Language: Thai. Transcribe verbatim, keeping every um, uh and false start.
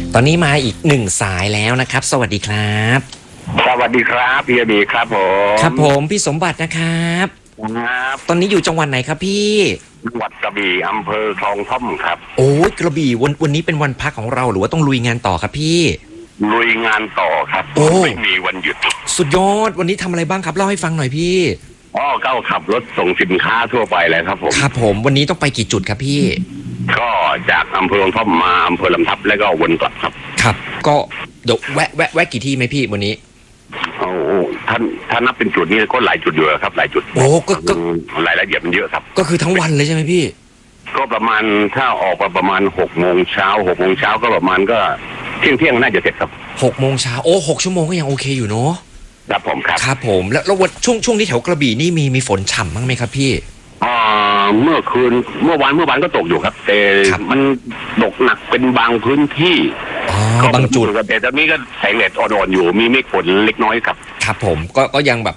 ตอนนี้มาอีกหนึ่งสายแล้วนะครับสวัสดีครับสวัสดีครับพี่บีครับผมครับผมพี่สมบัตินะครับครับตอนนี้อยู่จังหวัดไหนครับพี่จังหวัดกระบี่อำเภอคลองท่อมครับโอ้ยกระบี่วันวันนี้เป็นวันพักของเราหรือว่าต้องลุยงานต่อครับพี่ลุยงานต่อครับไม่มีวันหยุดสุดยอดวันนี้ทำอะไรบ้างครับเล่าให้ฟังหน่อยพี่อ๋อก็ขับรถส่งสินค้าทั่วไปเลยครับผมครับผมวันนี้ต้องไปกี่จุดครับพี่ก็จากอำเภอคลองท่อมมาอำเภอลำทับแล้วก็วนกลับครับครับก็เดี๋ยวแวะแวะแวะกี่ที่ไหมพี่วันนี้โอ้ท่านถ้านับเป็นจุดนี้ก็หลายจุดอยู่ครับหลายจุดโอ้ก็ก็รายละเอียดมันเยอะครับก็คือทั้งวันเลยใช่ไหมพี่ก็ประมาณถ้าออกมาประมาณหกโมงเช้าหกโมงเช้าก็ประมาณก็เที่ยงเที่ยงน่าจะเสร็จครับหกโมงเช้าโอ้หกชั่วโมงก็ยังโอเคอยู่เนาะครับผมครับครับผมแล้วแล้ววันช่วงช่วงที่แถวกระบี่นี่มีมีฝนฉ่ำบ้างไหมครับพี่อ่าเมื่อคืนเมื่อวานเมื่อวานก็ตกอยู่ครับแต่มันตกหนักเป็นบางพื้นที่ก็บางจุดแต่ตอนนี้ก็แสงแดดอ่อนๆอยู่มีเมฆฝนเล็กน้อยครับครับผมก็ก็ยังแบบ